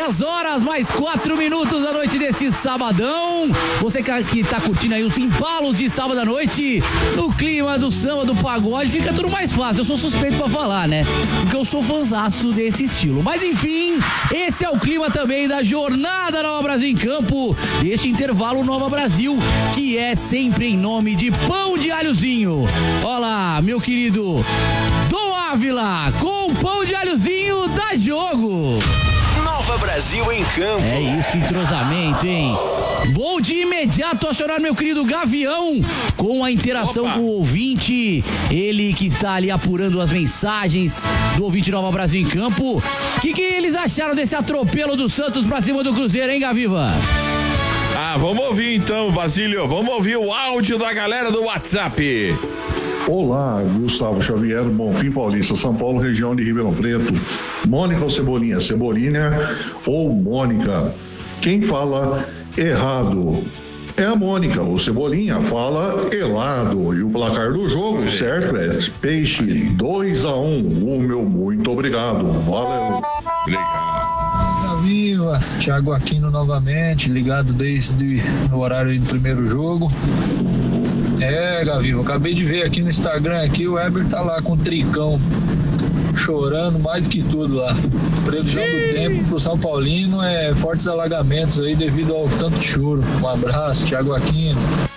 10 horas mais 4 minutos da noite desse sabadão. Você que tá curtindo aí os empalos de sábado à noite, no clima do samba, do pagode, fica tudo mais fácil. Eu sou suspeito pra falar, né? Porque eu sou fãzaço desse estilo. Mas enfim, esse é o clima também da jornada Nova Brasil em Campo, deste intervalo Nova Brasil, que é sempre em nome de Pão de Alhozinho. Olá, meu querido Dom Ávila, com Pão de Alhozinho dá jogo. Nova Brasil em Campo. É isso, que entrosamento, hein? Vou de imediato acionar meu querido Gavião com a interação com o ouvinte. Ele que está ali apurando as mensagens do ouvinte Nova Brasil em Campo. O que eles acharam desse atropelo do Santos pra cima do Cruzeiro, hein, Gaviva? Vamos ouvir então, Basílio. Vamos ouvir o áudio da galera do WhatsApp. Olá, Gustavo Xavier, Bonfim Paulista, São Paulo, região de Ribeirão Preto. Mônica ou Cebolinha? Cebolinha ou Mônica? Quem fala errado é a Mônica. O Cebolinha fala helado. E o placar do jogo, certo, é Peixe 2-1. O meu muito obrigado. Valeu. Viva, Thiago Aquino novamente, ligado desde o horário do primeiro jogo. Gaviva, acabei de ver aqui no Instagram aqui, o Weber tá lá com o tricão, chorando mais que tudo lá. Previsão do tempo pro São Paulino é fortes alagamentos aí devido ao tanto choro. Um abraço, Thiago Aquino.